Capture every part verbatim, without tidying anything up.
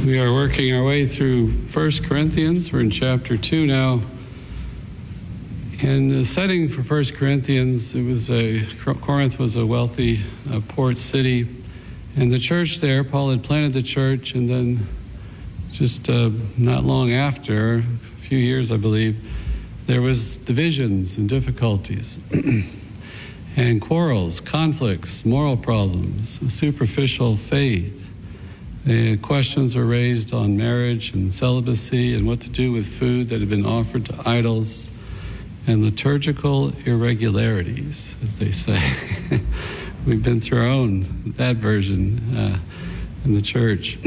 We are working our way through First Corinthians. We're in chapter two now. And the setting for First Corinthians, it was a, Corinth was a wealthy uh, port city. And the church there, Paul had planted the church, and then just uh, not long after, a few years I believe, there was divisions and difficulties and quarrels, conflicts, moral problems, superficial faith. Uh, questions were raised on marriage and celibacy and what to do with food that had been offered to idols, and liturgical irregularities, as they say. We've been through our own, that version uh, in the church.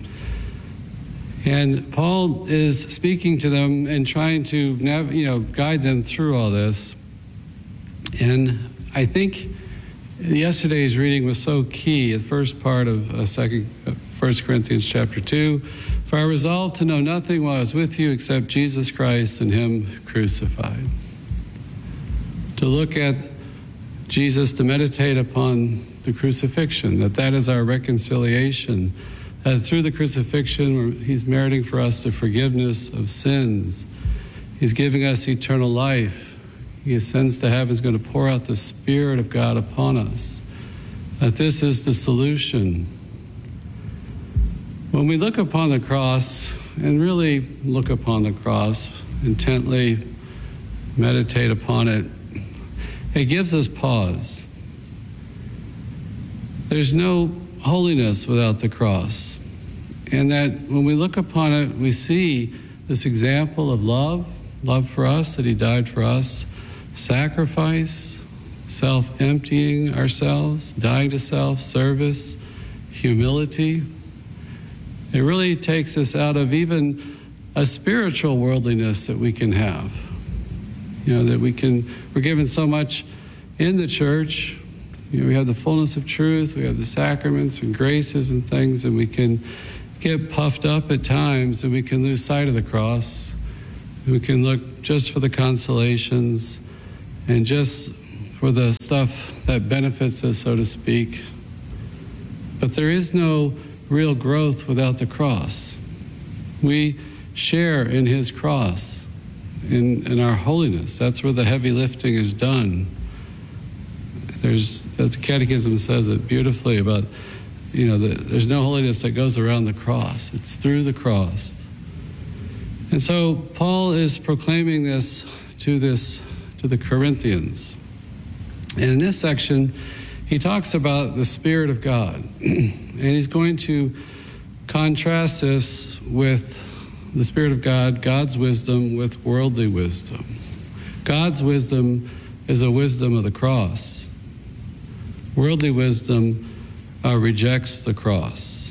And Paul is speaking to them and trying to nav- you know, guide them through all this. And I think yesterday's reading was so key, the first part of uh, second, uh, First Corinthians chapter two. For I resolved to know nothing while I was with you except Jesus Christ and Him crucified. To look at Jesus, to meditate upon the crucifixion, that that is our reconciliation. That through the crucifixion, He's meriting for us the forgiveness of sins. He's giving us eternal life. He ascends to heaven, is going to pour out the Spirit of God upon us. That this is the solution. When we look upon the cross, and really look upon the cross, intently meditate upon it, it gives us pause. There's no holiness without the cross. And that when we look upon it, we see this example of love, love for us, that He died for us, sacrifice, self-emptying ourselves, dying to self, service, humility. It really takes us out of even a spiritual worldliness that we can have. You know, that we can, we're given so much in the church. You know, we have the fullness of truth, we have the sacraments and graces and things, and we can get puffed up at times, and we can lose sight of the cross. We can look just for the consolations and just for the stuff that benefits us, so to speak. But there is no real growth without the cross. We share in His cross, in, in our holiness. That's where the heavy lifting is done. There's, as the Catechism says it beautifully about, you know, the, there's no holiness that goes around the cross. It's through the cross. And so Paul is proclaiming this to this to the Corinthians. And in this section, he talks about the Spirit of God. And he's going to contrast this with the Spirit of God, God's wisdom, with worldly wisdom. God's wisdom is a wisdom of the cross. Worldly wisdom uh, rejects the cross.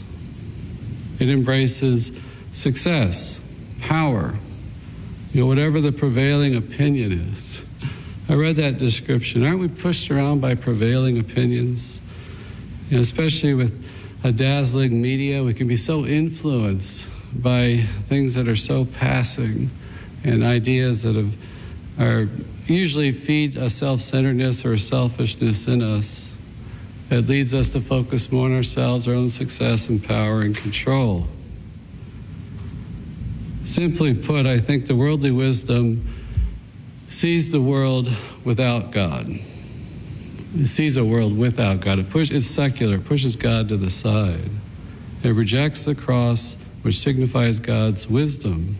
It embraces success, power, you know, whatever the prevailing opinion is. I read that description. Aren't we pushed around by prevailing opinions? You know, especially with a dazzling media, we can be so influenced by things that are so passing and ideas that have, are usually feed a self-centeredness or a selfishness in us that leads us to focus more on ourselves, our own success and power and control. Simply put, I think the worldly wisdom sees the world without God. It sees a world without God. It push, it's secular. It pushes God to the side. It rejects the cross, which signifies God's wisdom.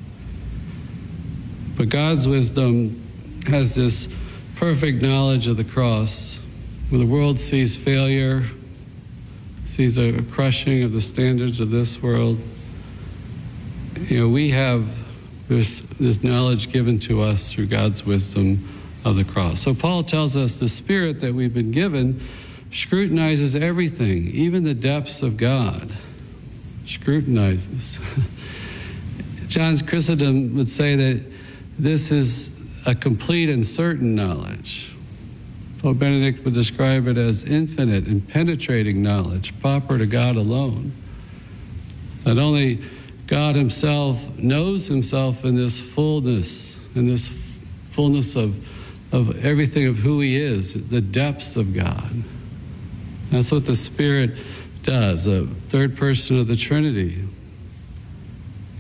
But God's wisdom has this perfect knowledge of the cross. When the world sees failure, sees a crushing of the standards of this world, you know, we have this, this knowledge given to us through God's wisdom of the cross. So Paul tells us the Spirit that we've been given scrutinizes everything, even the depths of God. Scrutinizes. John Chrysostom would say that this is a complete and certain knowledge. Pope Benedict would describe it as infinite and penetrating knowledge, proper to God alone. Not only God Himself knows Himself in this fullness, in this fullness of, of everything of who He is, the depths of God. That's what the Spirit does, a third person of the Trinity.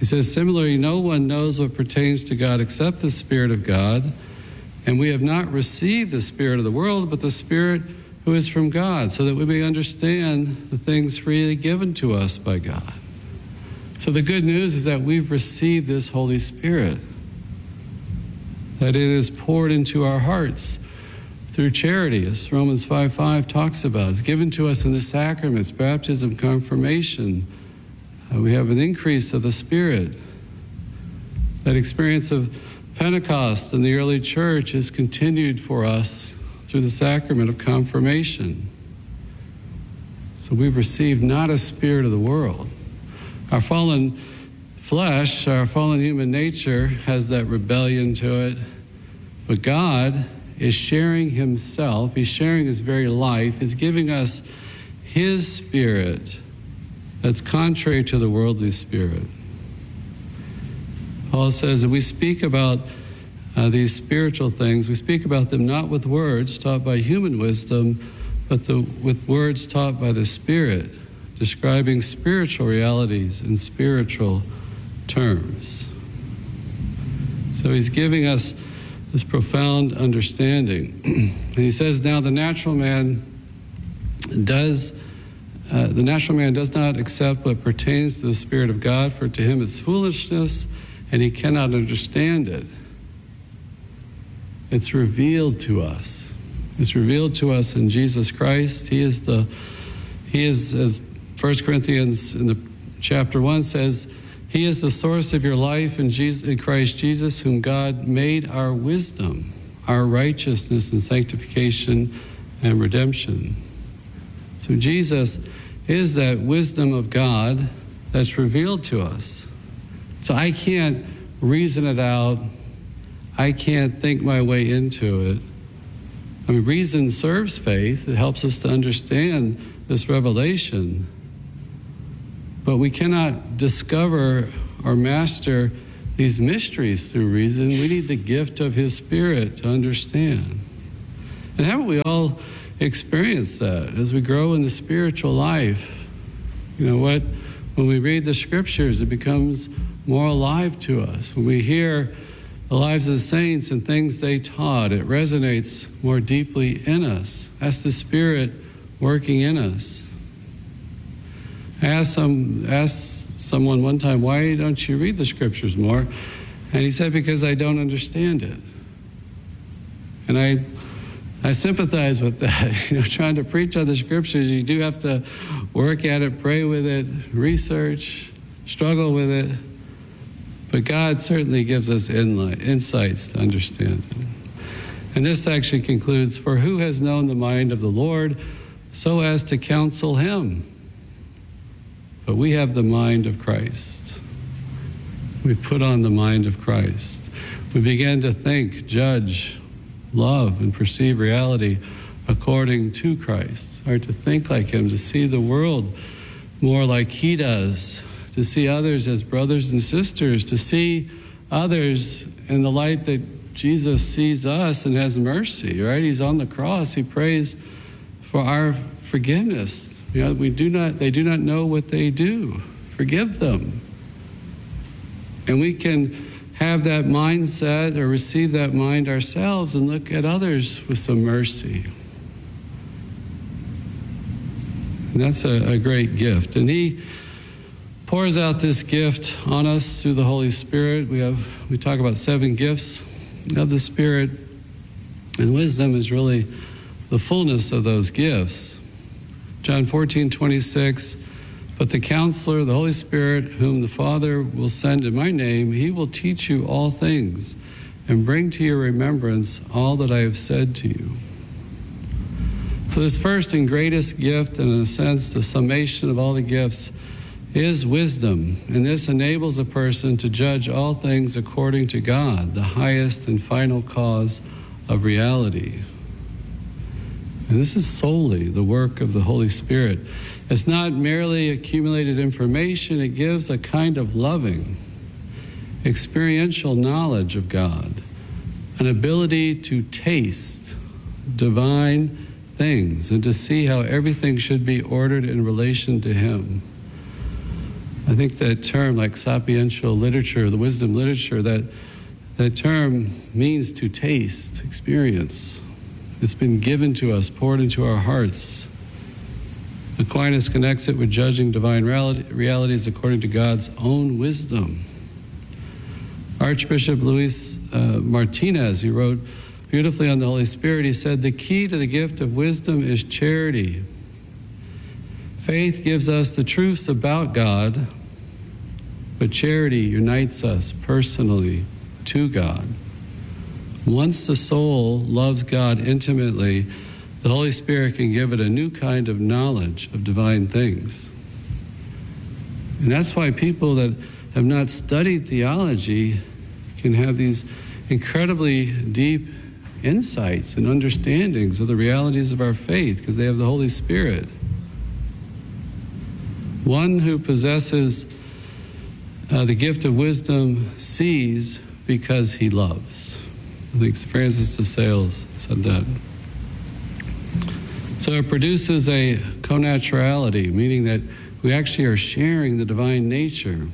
He says, similarly, no one knows what pertains to God except the Spirit of God, and we have not received the spirit of the world, but the Spirit who is from God, so that we may understand the things freely given to us by God. So the good news is that we've received this Holy Spirit, that it is poured into our hearts through charity, as Romans five five talks about. It's given to us in the sacraments, baptism, confirmation. Uh, we have an increase of the Spirit. That experience of Pentecost in the early church is continued for us through the sacrament of confirmation. So we've received not a spirit of the world. Our fallen flesh, our fallen human nature has that rebellion to it, but God is sharing himself, he's sharing his very life, he's giving us his spirit that's contrary to the worldly spirit. Paul says that we speak about uh, these spiritual things, we speak about them not with words taught by human wisdom, but the, with words taught by the Spirit, describing spiritual realities in spiritual terms. So he's giving us this profound understanding. And he says, now the natural man does, uh, the natural man does not accept what pertains to the Spirit of God, for to him it's foolishness, and he cannot understand it. It's revealed to us. It's revealed to us in Jesus Christ. He is the, he is, as First Corinthians in the chapter one says, he is the source of your life in, Jesus, in Christ Jesus, whom God made our wisdom, our righteousness and sanctification and redemption. So Jesus is that wisdom of God that's revealed to us. So I can't reason it out. I can't think my way into it. I mean, reason serves faith. It helps us to understand this revelation. But we cannot discover or master these mysteries through reason. We need the gift of his Spirit to understand. And haven't we all experienced that as we grow in the spiritual life? You know what? When we read the scriptures, it becomes more alive to us. When we hear the lives of the saints and things they taught, it resonates more deeply in us. That's the Spirit working in us. I asked, some, asked someone one time, why don't you read the scriptures more? And he said, because I don't understand it. And I I sympathize with that. You know, trying to preach on the scriptures, you do have to work at it, pray with it, research, struggle with it. But God certainly gives us inlight, insights to understand it. And this section concludes, for who has known the mind of the Lord so as to counsel him? But we have the mind of Christ. We put on the mind of Christ. We begin to think, judge, love, and perceive reality according to Christ, or to think like him, to see the world more like he does, to see others as brothers and sisters, to see others in the light that Jesus sees us and has mercy, right? He's on the cross. He prays for our forgiveness. You know, we do not, they do not know what they do. Forgive them. And we can have that mindset or receive that mind ourselves and look at others with some mercy. And that's a, a great gift. And he pours out this gift on us through the Holy Spirit. We have we talk about seven gifts of the Spirit, and wisdom is really the fullness of those gifts. John fourteen twenty-six, but the Counselor, the Holy Spirit, whom the Father will send in my name, he will teach you all things and bring to your remembrance all that I have said to you. So this first and greatest gift, and in a sense the summation of all the gifts, is wisdom. And this enables a person to judge all things according to God, the highest and final cause of reality. And this is solely the work of the Holy Spirit. It's not merely accumulated information. It gives a kind of loving, experiential knowledge of God, an ability to taste divine things and to see how everything should be ordered in relation to him. I think that term, like sapiential literature, the wisdom literature, that, that term means to taste, experience. It's been given to us, poured into our hearts. Aquinas connects it with judging divine realities according to God's own wisdom. Archbishop Luis uh, Martinez, who wrote beautifully on the Holy Spirit, he said, "The key to the gift of wisdom is charity. Faith gives us the truths about God, but charity unites us personally to God. Once the soul loves God intimately, the Holy Spirit can give it a new kind of knowledge of divine things." And that's why people that have not studied theology can have these incredibly deep insights and understandings of the realities of our faith, because they have the Holy Spirit. One who possesses uh, the gift of wisdom sees because he loves. I think Francis de Sales said that. So it produces a connaturality, meaning that we actually are sharing the divine nature.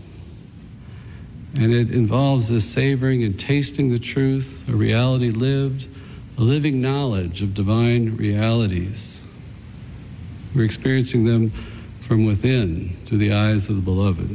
And it involves this savoring and tasting the truth, a reality lived, a living knowledge of divine realities. We're experiencing them from within through the eyes of the beloved.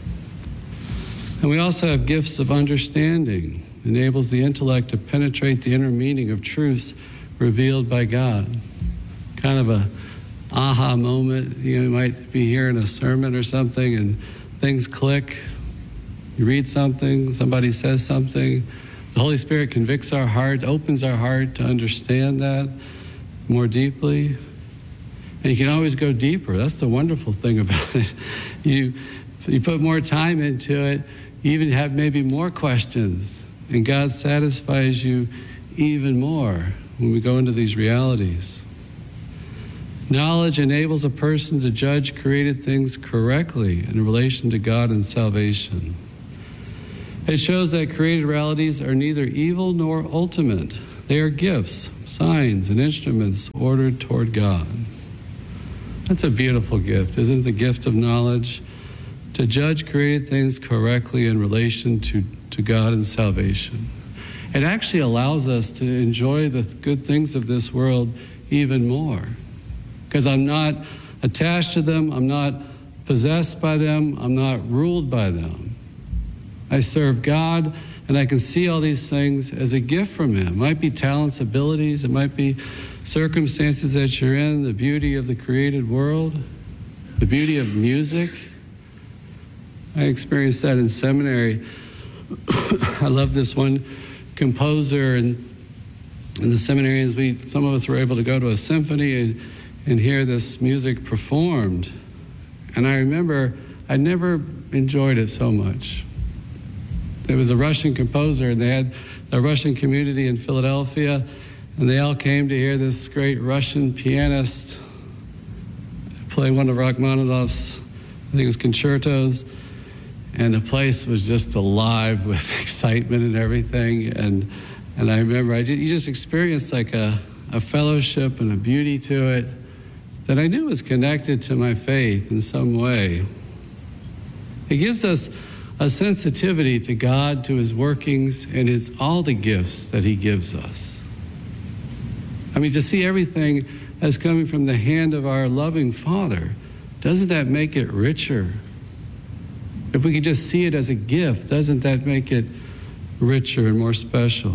And we also have gifts of understanding, enables the intellect to penetrate the inner meaning of truths revealed by God. Kind of a aha moment. You know, you might be hearing a sermon or something and things click. You read something, somebody says something. The Holy Spirit convicts our heart, opens our heart to understand that more deeply. And you can always go deeper. That's the wonderful thing about it. You, you put more time into it, you even have maybe more questions. And God satisfies you even more when we go into these realities. Knowledge enables a person to judge created things correctly in relation to God and salvation. It shows that created realities are neither evil nor ultimate. They are gifts, signs, and instruments ordered toward God. That's a beautiful gift, isn't it? The gift of knowledge, to judge created things correctly in relation to, to God and salvation. It actually allows us to enjoy the good things of this world even more, because I'm not attached to them, I'm not possessed by them, I'm not ruled by them. I serve God, and I can see all these things as a gift from Him. It might be talents, abilities, it might be circumstances that you're in, the beauty of the created world, the beauty of music. I experienced that in seminary. I love this one composer, and in the seminaries, we some of us were able to go to a symphony and, and hear this music performed. And I remember I never enjoyed it so much. There was a Russian composer, and they had a Russian community in Philadelphia, and they all came to hear this great Russian pianist play one of Rachmaninoff's, I think it was concertos, and the place was just alive with excitement and everything. And and I remember I just, you just experienced like a, a fellowship and a beauty to it that I knew was connected to my faith in some way. It gives us a sensitivity to God, to His workings, and His all the gifts that He gives us. I mean, to see everything as coming from the hand of our loving Father, doesn't that make it richer? If we could just see it as a gift, doesn't that make it richer and more special?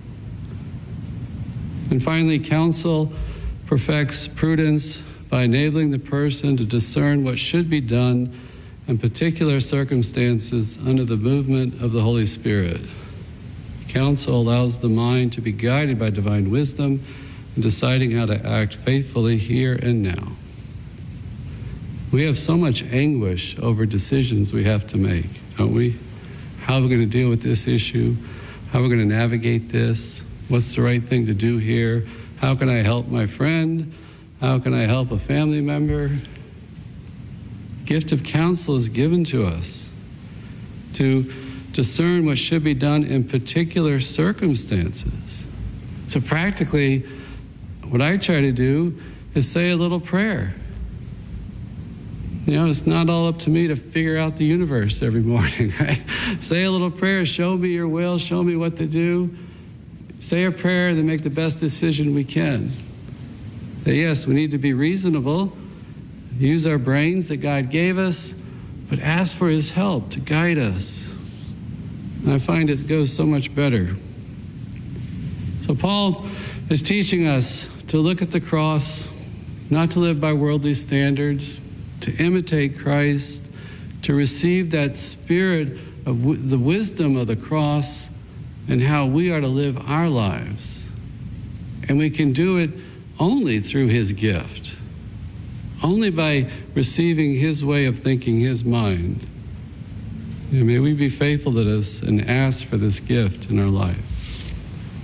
And finally, counsel perfects prudence by enabling the person to discern what should be done in particular circumstances under the movement of the Holy Spirit. Counsel allows the mind to be guided by divine wisdom in deciding how to act faithfully here and now. We have so much anguish over decisions we have to make, don't we? How are we going to deal with this issue? How are we going to navigate this? What's the right thing to do here? How can I help my friend? How can I help a family member? Gift of counsel is given to us to discern what should be done in particular circumstances. So practically, what I try to do is say a little prayer. You know, it's not all up to me to figure out the universe every morning, right? Say a little prayer, show me your will, show me what to do. Say a prayer, then make the best decision we can. That yes, we need to be reasonable, use our brains that God gave us, but ask for His help to guide us. And I find it goes so much better. So Paul is teaching us to look at the cross, not to live by worldly standards, to imitate Christ, to receive that spirit of w- the wisdom of the cross and how we are to live our lives. And we can do it only through His gift, only by receiving His way of thinking, His mind. And may we be faithful to this and ask for this gift in our life.